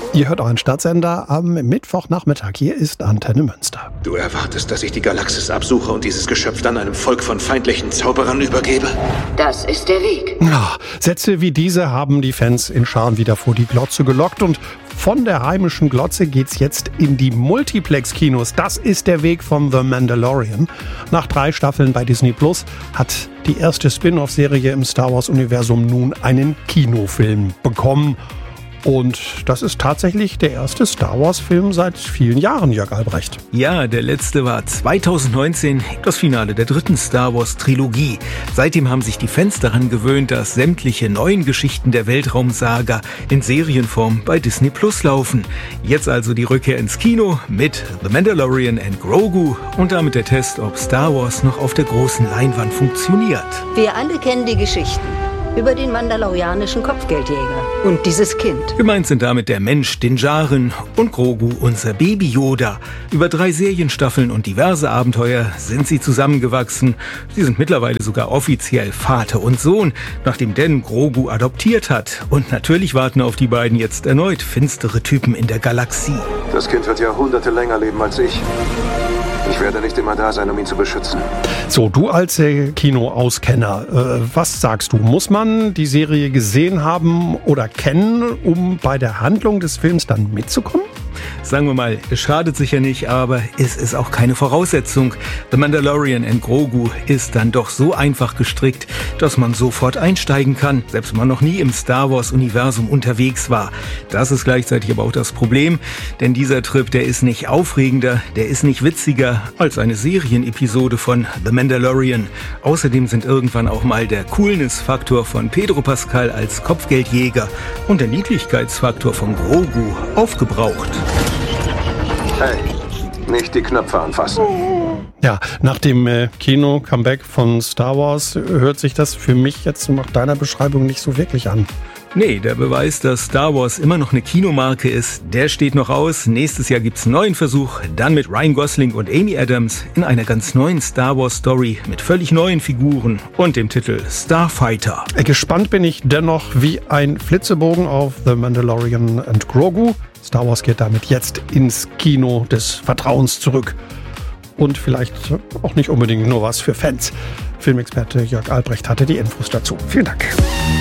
Ihr hört euren Stadtsender am Mittwochnachmittag. Hier ist Antenne Münster. Du erwartest, dass ich die Galaxis absuche und dieses Geschöpf dann einem Volk von feindlichen Zauberern übergebe? Das ist der Weg. Ja, Sätze wie diese haben die Fans in Scharen wieder vor die Glotze gelockt. Und von der heimischen Glotze geht's jetzt in die Multiplex-Kinos. Das ist der Weg von The Mandalorian. Nach 3 Staffeln bei Disney Plus hat die erste Spin-off-Serie im Star Wars-Universum nun einen Kinofilm bekommen. Und das ist tatsächlich der erste Star Wars-Film seit vielen Jahren, Jörg Albrecht. Ja, der letzte war 2019, das Finale der 3. Star Wars-Trilogie. Seitdem haben sich die Fans daran gewöhnt, dass sämtliche neuen Geschichten der Weltraumsaga in Serienform bei Disney Plus laufen. Jetzt also die Rückkehr ins Kino mit The Mandalorian and Grogu und damit der Test, ob Star Wars noch auf der großen Leinwand funktioniert. Wir alle kennen die Geschichten über den mandalorianischen Kopfgeldjäger und dieses Kind. Gemeint sind damit der Mensch Din Djarin und Grogu, unser Baby Yoda. Über 3 Serienstaffeln und diverse Abenteuer sind sie zusammengewachsen. Sie sind mittlerweile sogar offiziell Vater und Sohn, nachdem Dan Grogu adoptiert hat. Und natürlich warten auf die beiden jetzt erneut finstere Typen in der Galaxie. Das Kind wird Jahrhunderte länger leben als ich. Ich werde nicht immer da sein, um ihn zu beschützen. So, du als Kinoauskenner, was sagst du? Muss man die Serie gesehen haben oder kennen, um bei der Handlung des Films dann mitzukommen? Sagen wir mal, es schadet sicher nicht, aber es ist auch keine Voraussetzung. The Mandalorian and Grogu ist dann doch so einfach gestrickt, dass man sofort einsteigen kann, selbst wenn man noch nie im Star Wars-Universum unterwegs war. Das ist gleichzeitig aber auch das Problem, denn dieser Trip, der ist nicht aufregender, der ist nicht witziger als eine Serienepisode von The Mandalorian. Außerdem sind irgendwann auch mal der Coolness-Faktor von Pedro Pascal als Kopfgeldjäger und der Niedlichkeitsfaktor von Grogu aufgebraucht. Hey, nicht die Knöpfe anfassen. Ja, nach dem Kino-Comeback von Star Wars hört sich das für mich jetzt nach deiner Beschreibung nicht so wirklich an. Nee, der Beweis, dass Star Wars immer noch eine Kinomarke ist, der steht noch aus. Nächstes Jahr gibt's einen neuen Versuch, dann mit Ryan Gosling und Amy Adams in einer ganz neuen Star Wars Story mit völlig neuen Figuren und dem Titel Starfighter. Gespannt bin ich dennoch wie ein Flitzebogen auf The Mandalorian and Grogu. Star Wars geht damit jetzt ins Kino des Vertrauens zurück. Und vielleicht auch nicht unbedingt nur was für Fans. Filmexperte Jörg Albrecht hatte die Infos dazu. Vielen Dank.